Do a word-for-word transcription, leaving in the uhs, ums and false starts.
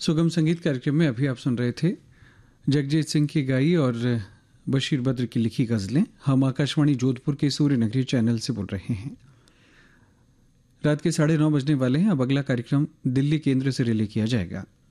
सुगम संगीत कार्यक्रम में अभी आप सुन रहे थे जगजीत सिंह की गाई और बशीर बद्र की लिखी गज़लें। हम आकाशवाणी जोधपुर के सूर्य नगरी चैनल से बोल रहे हैं। रात के साढ़े नौ बजने वाले हैं। अब अगला कार्यक्रम दिल्ली केंद्र से रिले किया जाएगा।